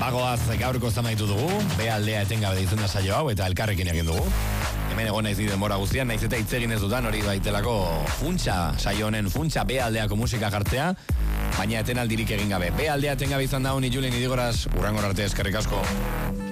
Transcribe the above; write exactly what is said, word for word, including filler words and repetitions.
Bagoaz gaurko zamaitu dugu, be aldea etengabe deitzen da saio hau, eta elkarrekin egin dugu. Hemen egon naiz ni denbora guztian, naiz eta hitz egin ez dudan hori daitelako funtsa, saio honen funtsa, be aldeako musika jartzea, baina etenaldirik egin gabe. Be aldea etengabe izan da honi Julien Idigoraz, urrangor arte eskerrik asko.